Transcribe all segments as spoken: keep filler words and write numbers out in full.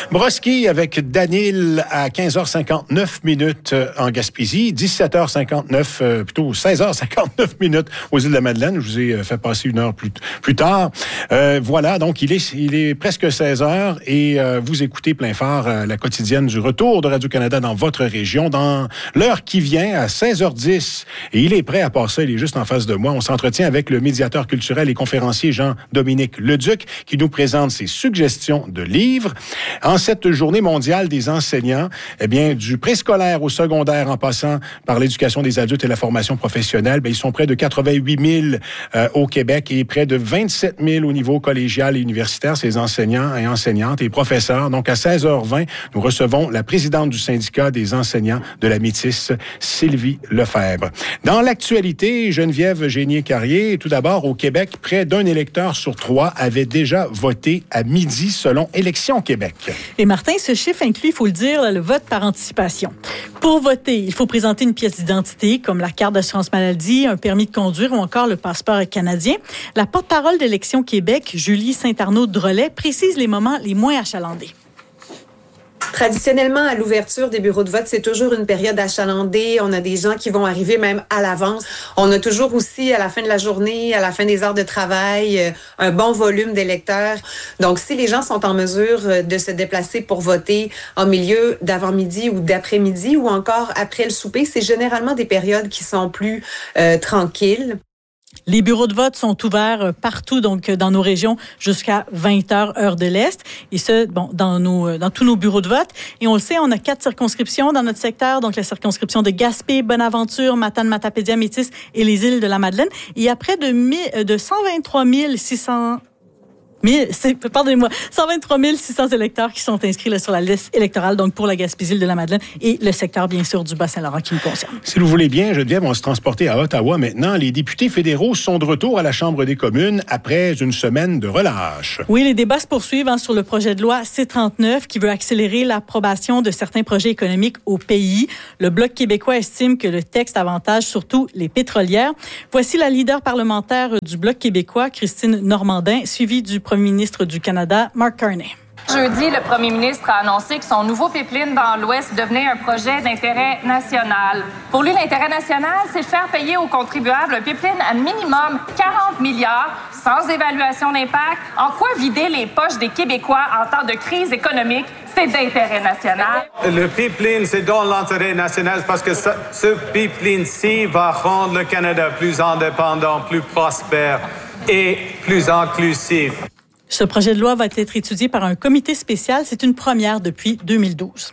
Broski avec Danil à quinze heures cinquante-neuf minutes en Gaspésie, dix-sept heures cinquante-neuf, euh, plutôt seize heures cinquante-neuf minutes aux îles de la Madeleine. Je vous ai fait passer une heure plus, plus tard. Euh, voilà, donc il est, il est presque seize heures et euh, vous écoutez plein phare euh, la quotidienne du retour de Radio-Canada dans votre région, dans l'heure qui vient à seize heures dix. Et il est prêt à passer, il est juste en face de moi. On s'entretient avec le médiateur culturel et conférencier Jean-Dominique Leduc qui nous présente ses suggestions de livres. En cette journée mondiale des enseignants, eh bien, du préscolaire au secondaire, en passant par l'éducation des adultes et la formation professionnelle, bien, ils sont près de quatre-vingt-huit mille euh, au Québec et près de vingt-sept mille au niveau collégial et universitaire, ces enseignants et enseignantes et professeurs. Donc, à seize heures vingt, nous recevons la présidente du syndicat des enseignants de la Métis, Sylvie Lefebvre. Dans l'actualité, Geneviève Génier-Carrier, tout d'abord, au Québec, près d'un électeur sur trois avait déjà voté à midi, selon Élections Québec. Et Martin, ce chiffre inclut, il faut le dire, le vote par anticipation. Pour voter, il faut présenter une pièce d'identité, comme la carte d'assurance maladie, un permis de conduire ou encore le passeport canadien. La porte-parole d'Élections Québec, Julie Saint-Arnaud-Drolet, précise les moments les moins achalandés. Traditionnellement, à l'ouverture des bureaux de vote, c'est toujours une période achalandée. On a des gens qui vont arriver même à l'avance. On a toujours aussi, à la fin de la journée, à la fin des heures de travail, un bon volume d'électeurs. Donc, si les gens sont en mesure de se déplacer pour voter en milieu d'avant-midi ou d'après-midi ou encore après le souper, c'est généralement des périodes qui sont plus euh, tranquilles. Les bureaux de vote sont ouverts partout, donc dans nos régions, jusqu'à vingt heures, heure de l'Est. Et ce, bon, dans nos, dans tous nos bureaux de vote. Et on le sait, on a quatre circonscriptions dans notre secteur. Donc, la circonscription de Gaspé, Bonaventure, Matane, Matapédia, Métis et les îles de la Madeleine. Il y a près de, de cent vingt-trois mille six cents Pardonnez-moi, cent vingt-trois mille six cents électeurs qui sont inscrits là, sur la liste électorale, donc pour la Gaspésie de la Madeleine et le secteur, bien sûr, du Bas-Saint-Laurent qui nous concerne. Si vous voulez bien, Geneviève, on va se transporter à Ottawa maintenant. Les députés fédéraux sont de retour à la Chambre des communes après une semaine de relâche. Oui, les débats se poursuivent hein, sur le projet de loi C trente-neuf qui veut accélérer l'approbation de certains projets économiques au pays. Le Bloc québécois estime que le texte avantage surtout les pétrolières. Voici la leader parlementaire du Bloc québécois, Christine Normandin, suivie du premier ministre du Canada, Mark Carney. Jeudi, le premier ministre a annoncé que son nouveau pipeline dans l'Ouest devenait un projet d'intérêt national. Pour lui, l'intérêt national, c'est de faire payer aux contribuables un pipeline à minimum quarante milliards, sans évaluation d'impact. En quoi vider les poches des Québécois en temps de crise économique, c'est d'intérêt national? Le pipeline, c'est dans l'intérêt national parce que ce, ce pipeline-ci va rendre le Canada plus indépendant, plus prospère et plus inclusif. Ce projet de loi va être étudié par un comité spécial. C'est une première depuis deux mille douze.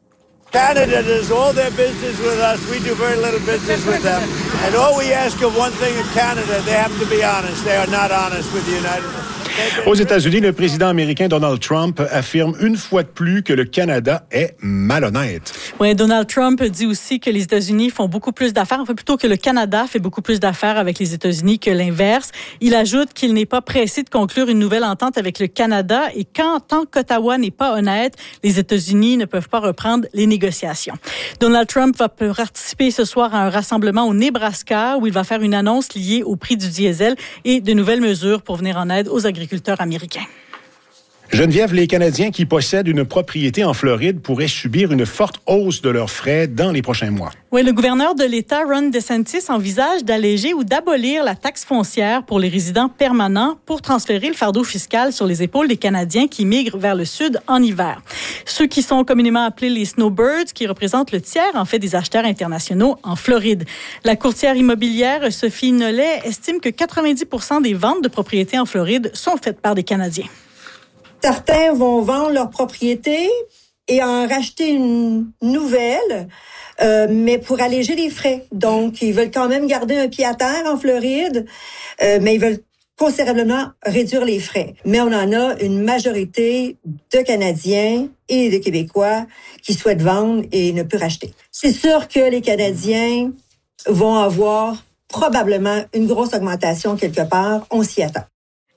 Canada does all their business with us. We do very little business with them. And all we ask of one thing in Canada, they have to be honest. They are not honest with the United States. Aux États-Unis, le président américain Donald Trump affirme une fois de plus que le Canada est malhonnête. Oui, Donald Trump dit aussi que les États-Unis font beaucoup plus d'affaires, enfin plutôt que le Canada fait beaucoup plus d'affaires avec les États-Unis que l'inverse. Il ajoute qu'il n'est pas pressé de conclure une nouvelle entente avec le Canada et quand tant qu'Ottawa n'est pas honnête, les États-Unis ne peuvent pas reprendre les négociations. Donald Trump va participer ce soir à un rassemblement au Nebraska où il va faire une annonce liée au prix du diesel et de nouvelles mesures pour venir en aide aux agriculteurs américains. Geneviève, les Canadiens qui possèdent une propriété en Floride pourraient subir une forte hausse de leurs frais dans les prochains mois. Oui, le gouverneur de l'État, Ron DeSantis, envisage d'alléger ou d'abolir la taxe foncière pour les résidents permanents pour transférer le fardeau fiscal sur les épaules des Canadiens qui migrent vers le sud en hiver. Ceux qui sont communément appelés les snowbirds, qui représentent le tiers, en fait, des acheteurs internationaux en Floride. La courtière immobilière Sophie Nollet estime que quatre-vingt-dix pour cent des ventes de propriétés en Floride sont faites par des Canadiens. Certains vont vendre leur propriété et en racheter une nouvelle, euh, mais pour alléger les frais. Donc, ils veulent quand même garder un pied à terre en Floride, euh, mais ils veulent considérablement réduire les frais. Mais on en a une majorité de Canadiens et de Québécois qui souhaitent vendre et ne peuvent racheter. C'est sûr que les Canadiens vont avoir probablement une grosse augmentation quelque part. On s'y attend.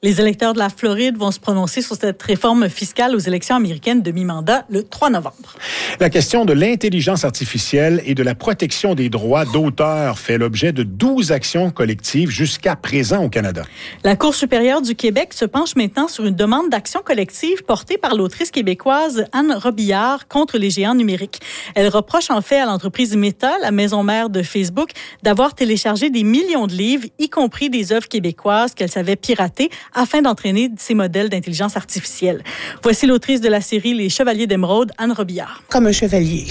Les électeurs de la Floride vont se prononcer sur cette réforme fiscale aux élections américaines de mi-mandat le trois novembre. La question de l'intelligence artificielle et de la protection des droits d'auteur fait l'objet de douze actions collectives jusqu'à présent au Canada. La Cour supérieure du Québec se penche maintenant sur une demande d'action collective portée par l'autrice québécoise Anne Robillard contre les géants numériques. Elle reproche en fait à l'entreprise Meta, la maison mère de Facebook, d'avoir téléchargé des millions de livres, y compris des œuvres québécoises qu'elle savait pirater, afin d'entraîner ces modèles d'intelligence artificielle. Voici l'autrice de la série Les Chevaliers d'Émeraude, Anne Robillard. Comme un chevalier.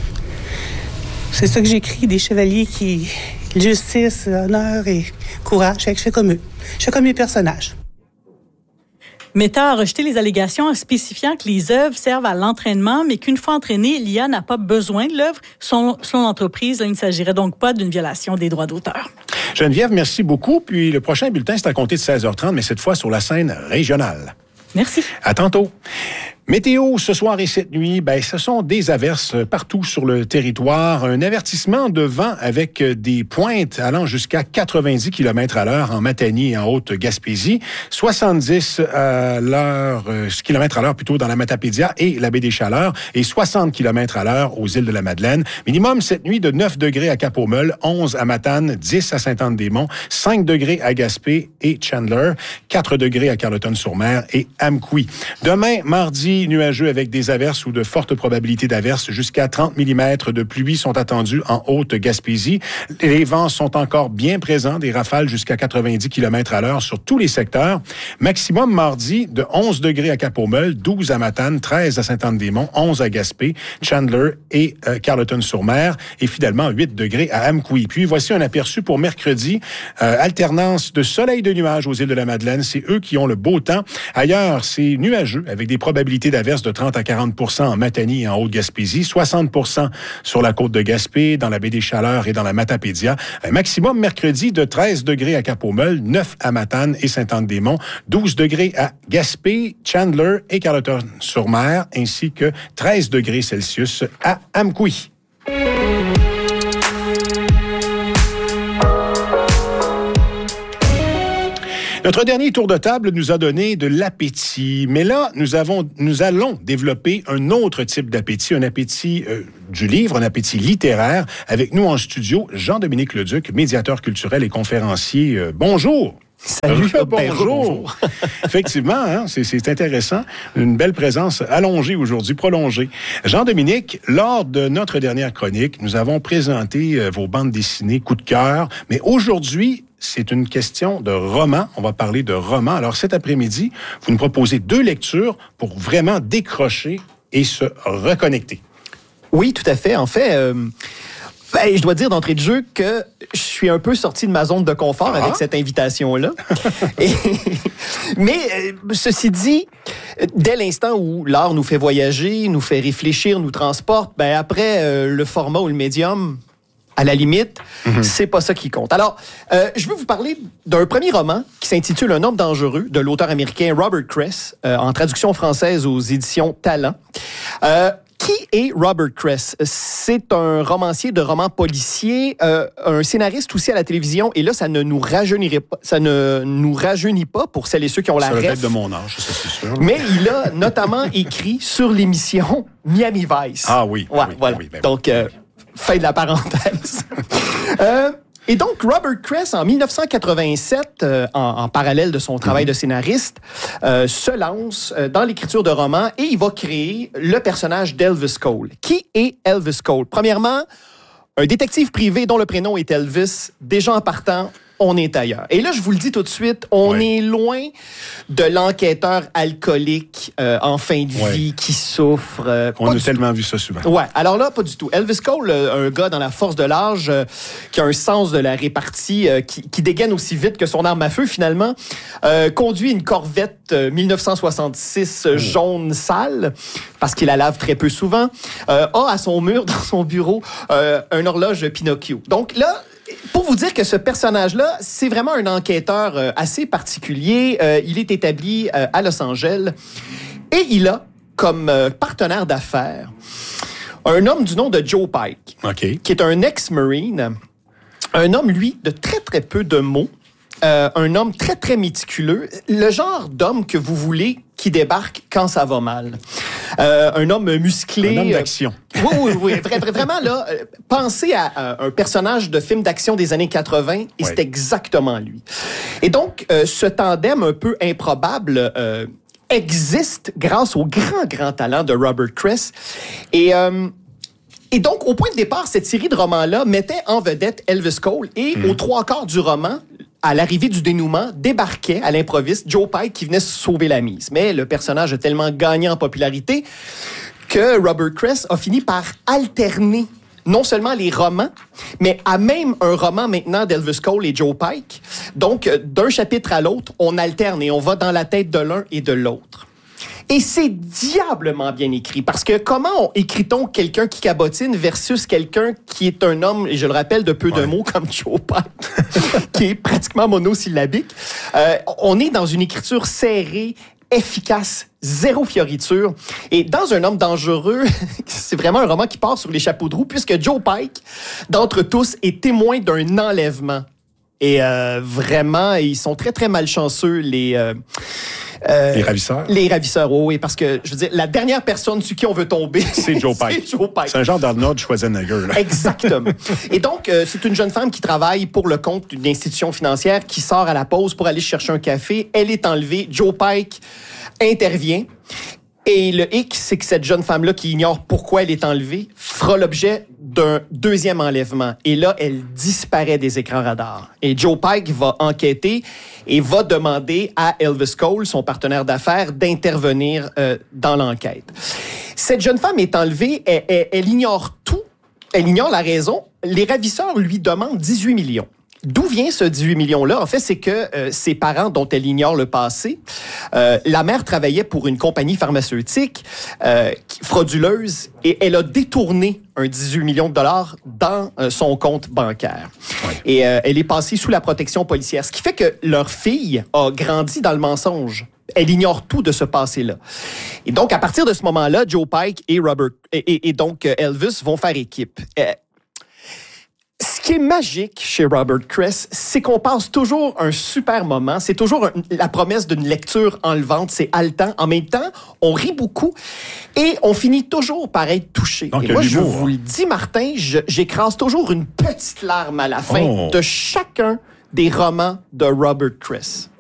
C'est ça que j'écris, des chevaliers qui... justice, honneur et courage. Je fais comme eux. Je fais comme mes personnages. Meta a rejeté les allégations en spécifiant que les œuvres servent à l'entraînement, mais qu'une fois entraînée, l'I A n'a pas besoin de l'œuvre. Selon, selon l'entreprise, il ne s'agirait donc pas d'une violation des droits d'auteur. Geneviève, merci beaucoup. Puis le prochain bulletin, c'est à compter de seize heures trente, mais cette fois sur la scène régionale. Merci. À tantôt. Météo, ce soir et cette nuit, ben, ce sont des averses partout sur le territoire. Un avertissement de vent avec des pointes allant jusqu'à quatre-vingt-dix kilomètres à l'heure en Matanie et en Haute-Gaspésie. soixante-dix à l'heure, euh, kilomètres à l'heure plutôt dans la Matapédia et la baie des Chaleurs et soixante kilomètres à l'heure aux îles de la Madeleine. Minimum cette nuit de neuf degrés à Cap-aux-Meules, onze à Matane, dix à Sainte-Anne-des-Monts, cinq degrés à Gaspé et Chandler, quatre degrés à Carleton-sur-Mer et Amqui. Demain, mardi, nuageux avec des averses ou de fortes probabilités d'averses. Jusqu'à trente millimètres de pluie sont attendus en Haute-Gaspésie. Les vents sont encore bien présents, des rafales jusqu'à quatre-vingt-dix kilomètres à l'heure sur tous les secteurs. Maximum mardi de onze degrés à Cap-aux-Meules, douze à Matane, treize à Sainte-Anne-des-Monts, onze à Gaspé, Chandler et euh, Carleton-sur-Mer et finalement huit degrés à Amqui. Puis voici un aperçu pour mercredi. Euh, alternance de soleil et de nuages aux îles de la Madeleine. C'est eux qui ont le beau temps. Ailleurs, c'est nuageux avec des probabilités d'averses de trente à quarante pour cent en Matanie et en Haute-Gaspésie, soixante pour cent sur la côte de Gaspé, dans la baie des Chaleurs et dans la Matapédia. Un maximum mercredi de treize degrés à Cap-aux-Meules, neuf à Matane et Sainte-Anne-des-Monts, douze degrés à Gaspé, Chandler et Carleton-sur-Mer, ainsi que treize degrés Celsius à Amqui. Notre dernier tour de table nous a donné de l'appétit, mais là, nous avons, nous allons développer un autre type d'appétit, un appétit euh, du livre, un appétit littéraire. Avec nous en studio, Jean-Dominique Leduc, médiateur culturel et conférencier. Euh, bonjour. Salut, euh, bonjour. bonjour. Effectivement, hein, c'est, c'est intéressant. Une belle présence allongée aujourd'hui, prolongée. Jean-Dominique, lors de notre dernière chronique, nous avons présenté euh, vos bandes dessinées coup de cœur, mais aujourd'hui, c'est une question de roman. On va parler de roman. Alors, cet après-midi, vous nous proposez deux lectures pour vraiment décrocher et se reconnecter. Oui, tout à fait. En fait, euh, ben, je dois dire d'entrée de jeu que je suis un peu sorti de ma zone de confort ah. avec cette invitation-là. Et, mais, euh, ceci dit, dès l'instant où l'art nous fait voyager, nous fait réfléchir, nous transporte, ben après, euh, le format ou le médium... À la limite, mm-hmm. c'est pas ça qui compte. Alors, euh, je veux vous parler d'un premier roman qui s'intitule Un homme dangereux de l'auteur américain Robert Kress, euh, en traduction française aux éditions Talent. Euh, Qui est Robert Kress? C'est un romancier de romans policiers, euh, un scénariste aussi à la télévision. Et là, ça ne nous rajeunirait pas, ça ne nous rajeunit pas pour celles et ceux qui ont la ref. Ça va être de mon âge, ça c'est sûr. Mais il a notamment écrit sur l'émission Miami Vice. Ah oui. Ouais, oui voilà. Oui, ben Donc, euh, fin de la parenthèse. euh, et donc, Robert Kress, en dix-neuf cent quatre-vingt-sept, euh, en, en parallèle de son travail mm-hmm. de scénariste, euh, se lance euh, dans l'écriture de romans et il va créer le personnage d'Elvis Cole. Qui est Elvis Cole? Premièrement, un détective privé dont le prénom est Elvis. Déjà en partant, on est ailleurs. Et là, je vous le dis tout de suite, on ouais. est loin de l'enquêteur alcoolique euh, en fin de ouais. vie qui souffre. Euh, on a tellement tout. vu ça souvent. Ouais. Alors là, pas du tout. Elvis Cole, euh, un gars dans la force de l'âge, euh, qui a un sens de la répartie, euh, qui, qui dégaine aussi vite que son arme à feu, finalement, euh, conduit une Corvette euh, dix-neuf cent soixante-six euh, jaune sale, parce qu'il la lave très peu souvent, euh, a à son mur, dans son bureau, euh, un horloge Pinocchio. Donc là, pour vous dire que ce personnage-là, c'est vraiment un enquêteur euh, assez particulier. Euh, il est établi euh, à Los Angeles et il a comme euh, partenaire d'affaires un homme du nom de Joe Pike, okay. qui est un ex-Marine, un homme, lui, de très, très peu de mots, euh, un homme très, très méticuleux, le genre d'homme que vous voulez qui débarque quand ça va mal. Euh, un homme musclé. Un homme d'action. Euh, oui, oui, oui. Vra- vraiment, là, euh, pensez à, à un personnage de film d'action des années quatre-vingts, et Oui. c'est exactement lui. Et donc, euh, ce tandem un peu improbable euh, existe grâce au grand, grand talent de Robert Kress. Et... Euh, Et donc, au point de départ, cette série de romans-là mettait en vedette Elvis Cole et mmh. aux trois quarts du roman, à l'arrivée du dénouement, débarquait à l'improviste Joe Pike qui venait sauver la mise. Mais le personnage a tellement gagné en popularité que Robert Kress a fini par alterner non seulement les romans, mais à même un roman maintenant d'Elvis Cole et Joe Pike. Donc, d'un chapitre à l'autre, on alterne et on va dans la tête de l'un et de l'autre. Et c'est diablement bien écrit, parce que comment écrit-on quelqu'un qui cabotine versus quelqu'un qui est un homme, et je le rappelle, de peu ouais. de mots, comme Joe Pike, qui est pratiquement monosyllabique. Euh, on est dans une écriture serrée, efficace, zéro fioriture. Et dans Un homme dangereux, c'est vraiment un roman qui part sur les chapeaux de roue, puisque Joe Pike, d'entre tous, est témoin d'un enlèvement. Et euh, vraiment, ils sont très, très malchanceux, les... Euh, Euh, les ravisseurs. Les ravisseurs, oh oui, parce que, je veux dire, la dernière personne sur qui on veut tomber, c'est Joe Pike. c'est Joe Pike. C'est un genre d'Arnold Schwarzenegger. Là. Exactement. Et donc, euh, c'est une jeune femme qui travaille pour le compte d'une institution financière qui sort à la pause pour aller chercher un café. Elle est enlevée. Joe Pike intervient. Et le hic, c'est que cette jeune femme-là, qui ignore pourquoi elle est enlevée, fera l'objet d'un deuxième enlèvement. Et là, elle disparaît des écrans radars. Et Joe Pike va enquêter et va demander à Elvis Cole, son partenaire d'affaires, d'intervenir euh, dans l'enquête. Cette jeune femme est enlevée, elle, elle, elle ignore tout, elle ignore la raison. Les ravisseurs lui demandent dix-huit millions. D'où vient ce dix-huit millions-là? En fait, c'est que euh, ses parents, dont elle ignore le passé, euh, la mère travaillait pour une compagnie pharmaceutique euh, frauduleuse et elle a détourné un dix-huit millions de dollars dans euh, son compte bancaire. Ouais. Et euh, elle est passée sous la protection policière, ce qui fait que leur fille a grandi dans le mensonge. Elle ignore tout de ce passé-là. Et donc, à partir de ce moment-là, Joe Pike et Robert et, et, et donc Elvis vont faire équipe. Euh, Ce qui est magique chez Robert Kress, c'est qu'on passe toujours un super moment. C'est toujours un, la promesse d'une lecture enlevante. C'est haletant. En même temps, on rit beaucoup et on finit toujours par être touché. Donc, et moi, je l'humour, vous le dis, Martin, je, j'écrase toujours une petite larme à la fin oh. de chacun des romans de Robert Kress.